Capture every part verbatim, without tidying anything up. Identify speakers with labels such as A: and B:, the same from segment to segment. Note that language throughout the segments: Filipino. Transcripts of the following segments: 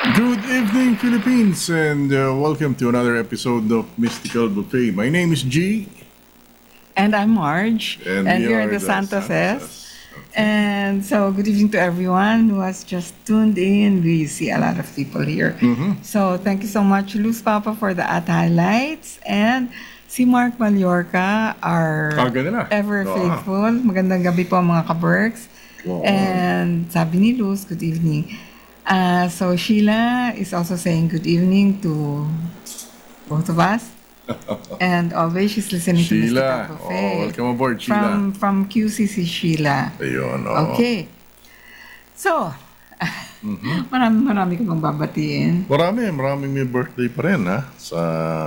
A: Good evening, Philippines, and uh, welcome to another episode of Mystical Buffet. My name is G,
B: And I'm Marge,
A: and
B: and
A: we
B: we're
A: are
B: the
A: the
B: Santoses.
A: Santoses.
B: And so, good evening to everyone who has just tuned in. We see a lot of people here. So, thank you so much, Luz Papa, for the at highlights. And si Mark Mallorca, our
A: Ah, ganda na.
B: ever
A: Oo.
B: faithful. Magandang gabi po mga kaberks.
A: Oo.
B: And sabi ni Luz, good evening. Uh, so, Sheila is also saying good evening to both of us. And always she's listening to
A: Sheila.
B: Mystical
A: Oh,
B: Buffet.
A: welcome aboard, Sheila.
B: From from Q C C Sheila.
A: Ayun, oo.
B: Okay. So, marami marami ko bang babatiin.
A: Marami, maraming may birthday pa rin, ha? Sa...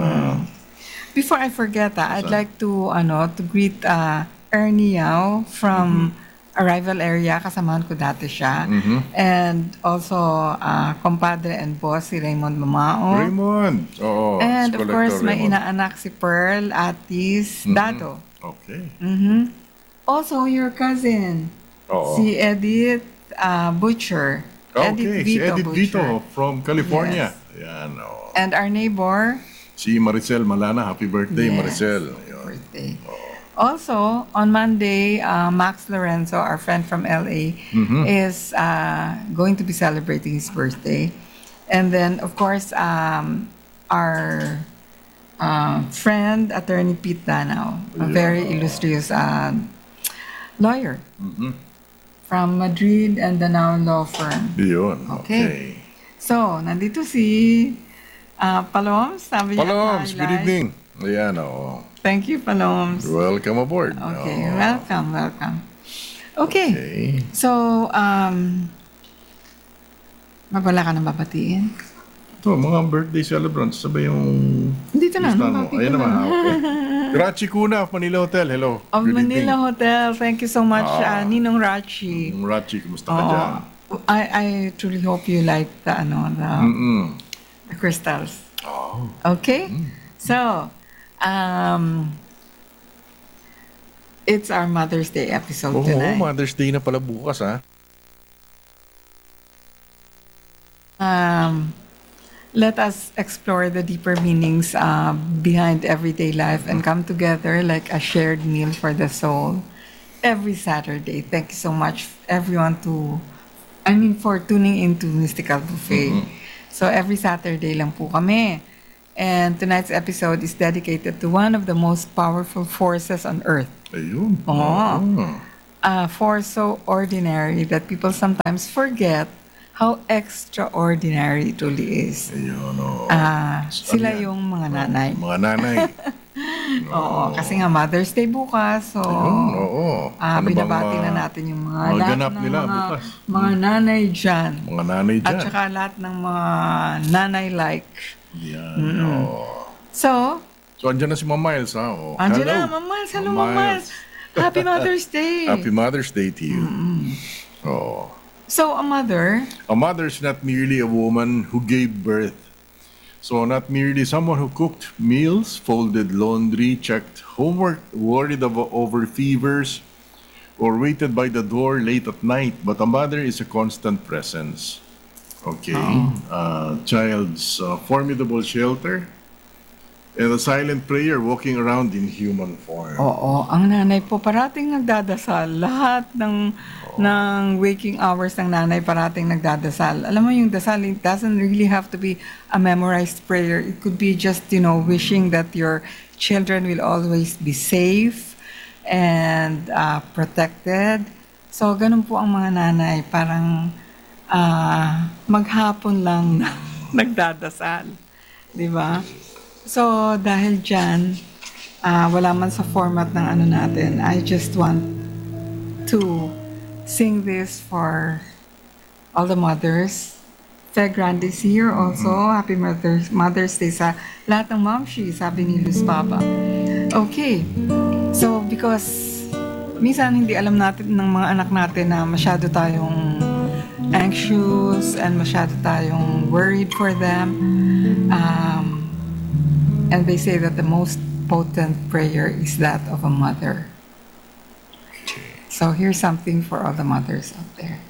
B: Before I forget, ah, I'd like to ano to greet uh, Ernie Yao from Arrival Area. Kasamahan ko dati siya. And also uh, compadre and boss si Raymond Mamao.
A: Raymond. Oo.
B: And
A: si
B: of
A: Collector
B: course, may
A: Raymond.
B: inaanak si Pearl, Atis, Dado.
A: Okay.
B: Mhm. Also, your cousin,
A: Oo.
B: si Edith uh, Butcher.
A: Okay, si Edith Vito
B: Butcher.
A: from California. Yan, oo.
B: And our neighbor,
A: Si Maricel Malana. Happy birthday,
B: Yes.
A: Maricel. Ayun.
B: birthday. Also, on Monday, uh, Max Lorenzo, our friend from L A, is uh, going to be celebrating his birthday. And then, of course, um, our uh, friend, Attorney Pete Danao, a very illustrious uh, lawyer from Madrid and Danao Law Firm.
A: Yun,
B: Okay.
A: okay.
B: So, nandito si uh, Paloms. Sabi niya,
A: Paloms, good
B: highlight.
A: evening. Ayan, oo.
B: Thank you, Paloms.
A: Welcome aboard.
B: Okay,
A: Oo.
B: welcome, welcome. Okay,
A: Okay.
B: so, um, mabala ka nang babatiin?
A: Ito, mga birthday celebrants, sabay yung...
B: Dito na,
A: listahan
B: no?
A: mo. Ayan naman, ah, okay. Grachi Kuna of Manila Hotel, hello.
B: Of
A: Good
B: Manila
A: evening.
B: Hotel, thank you so much,
A: Ah.
B: uh, Ninong Rachi.
A: Yung Rachi, kumusta ka
B: Oo.
A: dyan?
B: I, I truly hope you like the, ano, the,
A: Mm-mm.
B: the crystals.
A: Oh.
B: Okay? So, um, it's our Mother's Day episode
A: Oo,
B: tonight.
A: Mother's Day na pala bukas, ha?
B: Um, let us explore the deeper meanings uh, behind everyday life and come together like a shared meal for the soul every Saturday. Thank you so much, everyone, to I mean for tuning into Mystical Buffet. So every Saturday lang po kami. And tonight's episode is dedicated to one of the most powerful forces on earth.
A: Ayun.
B: Oo.
A: Oo.
B: A force so ordinary that people sometimes forget how extraordinary it really is.
A: Ayun, oo.
B: Ah, sila
A: yan?
B: yung mga nanay.
A: Mga nanay.
B: Oo, kasi nga Mother's Day bukas. So,
A: Ayun, oo.
B: ah,
A: Ano bang,
B: binabati na
A: ah,
B: natin yung mga,
A: mga
B: lahat
A: ganap
B: ng
A: nila
B: mga,
A: bukas?
B: mga nanay dyan.
A: Mga nanay dyan.
B: At saka lahat ng mga nanay-like.
A: Yan, oo.
B: So,
A: So, andyan na si Ma'am Miles, ha? Oh,
B: andyan
A: hello.
B: na, Mamals. Hello,
A: Ma'am
B: Mamals. Happy Mother's Day.
A: Happy Mother's Day to you. Oh.
B: So, a mother,
A: A mother is not merely a woman who gave birth. So, not merely someone who cooked meals, folded laundry, checked homework, worried abo- over fevers, or waited by the door late at night, but a mother is a constant presence. Okay. Uh, child's uh, formidable shelter, and a silent prayer walking around in human form.
B: oo, ang nanay po parating nagdadasal. Lahat ng ng waking hours ng nanay parating nagdadasal. Alam mo yung dasal, it doesn't really have to be a memorized prayer. It could be just, you know, wishing that your children will always be safe and uh, protected. So, ganun po ang mga nanay. Parang ah, maghapon lang na nagdadasal. Di ba? So, dahil dyan, ah, wala man sa format ng ano natin, I just want to sing this for all the mothers. Feg Grande is here also. Happy Mother's, Mother's Day sa lahat ng momshi, sabi ni Luz Papa. Okay. So, because minsan hindi alam natin ng mga anak natin na masyado tayong anxious and masyado tayong worried for them. Um, And they say that the most potent prayer is that of a mother. So here's something for all the mothers out there.